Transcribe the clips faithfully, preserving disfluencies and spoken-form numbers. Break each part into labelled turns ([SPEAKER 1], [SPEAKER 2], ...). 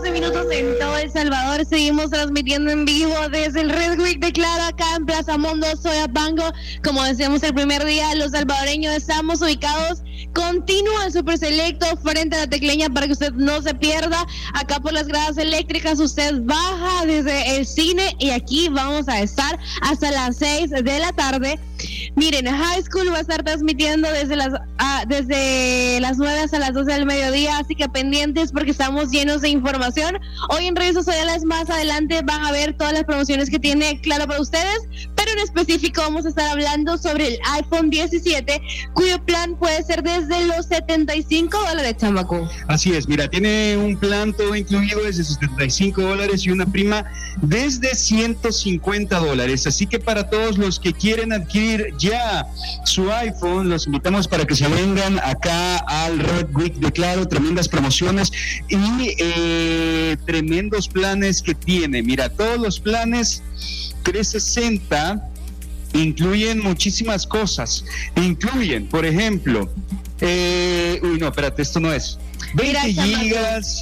[SPEAKER 1] doce minutos en todo El Salvador. Seguimos transmitiendo en vivo desde el Red Week de Claro, acá en Plaza Mundo, Soyapango. Como decíamos el primer día, los salvadoreños estamos ubicados continuo al Super Selecto, frente a la Tecleña, para que usted no se pierda. Acá por las gradas eléctricas, usted baja desde el cine y aquí vamos a estar hasta las seis de la tarde. Miren, High School va a estar transmitiendo desde las ah, desde las nueve hasta las doce del mediodía, así que pendientes porque estamos llenos de información. Hoy en redes sociales más adelante van a ver todas las promociones que tiene Claro para ustedes, pero en específico vamos a estar hablando sobre el iPhone diecisiete, cuyo plan puede ser desde los setenta y cinco dólares, chamaco.
[SPEAKER 2] Así es, mira, tiene un plan todo incluido desde setenta y cinco dólares y una prima desde ciento cincuenta dólares, así que para todos los que quieren adquirir ya su iPhone, los invitamos para que se vengan acá al Red Week de Claro. Tremendas promociones y eh, tremendos planes que tiene. Mira, todos los planes trescientos sesenta incluyen muchísimas cosas. Incluyen, por ejemplo, eh, uy, no, espérate, esto no es veinte
[SPEAKER 1] Mira,
[SPEAKER 2] gigas,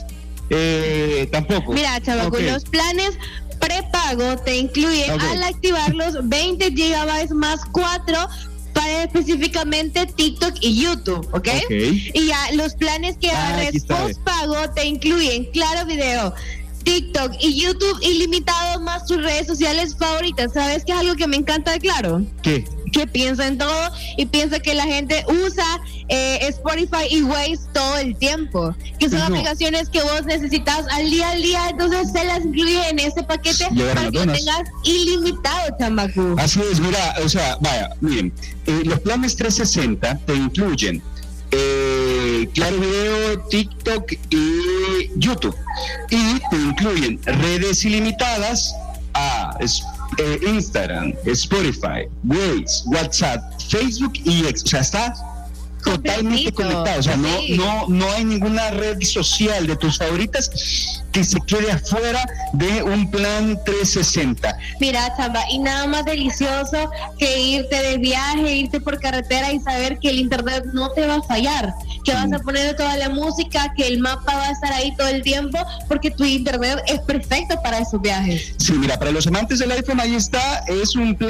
[SPEAKER 2] eh, tampoco.
[SPEAKER 1] Mira, chamaco,
[SPEAKER 2] okay.
[SPEAKER 1] Los planes prepago te incluyen
[SPEAKER 2] Okay.
[SPEAKER 1] al activar los veinte gigabytes más cuatro para específicamente TikTok y YouTube, ¿ok?
[SPEAKER 2] Okay.
[SPEAKER 1] Y ya los planes que
[SPEAKER 2] Ah,
[SPEAKER 1] agarres
[SPEAKER 2] aquí está,
[SPEAKER 1] postpago te incluyen Claro Video, TikTok y YouTube ilimitados más tus redes sociales favoritas. ¿Sabes qué es algo que me encanta de Claro?
[SPEAKER 2] ¿Qué?
[SPEAKER 1] Que piensa en todo y piensa que la gente usa eh, Spotify y Waze todo el tiempo, que son
[SPEAKER 2] No.
[SPEAKER 1] aplicaciones que vos necesitas al día al día, entonces se las incluye en este paquete
[SPEAKER 2] Llevar
[SPEAKER 1] para que lo
[SPEAKER 2] donas.
[SPEAKER 1] tengas ilimitado, chamaco.
[SPEAKER 2] Así es, mira, o sea, vaya, miren, eh, los planes trescientos sesenta te incluyen eh, Claro Video, TikTok y YouTube, y te incluyen redes ilimitadas a eh, Instagram, Spotify, Waze, WhatsApp, Facebook y X, o sea, está totalmente
[SPEAKER 1] Completito.
[SPEAKER 2] conectado, o sea, no,
[SPEAKER 1] Sí.
[SPEAKER 2] no, no hay ninguna red social de tus favoritas que se quede afuera de un plan trescientos sesenta.
[SPEAKER 1] Mira, chamba, y nada más delicioso que irte de viaje, irte por carretera y saber que el internet no te va a fallar, que vas a poner toda la música, que el mapa va a estar ahí todo el tiempo, porque tu internet es perfecto para esos viajes.
[SPEAKER 2] Sí, mira, para los amantes del iPhone ahí está, es un plan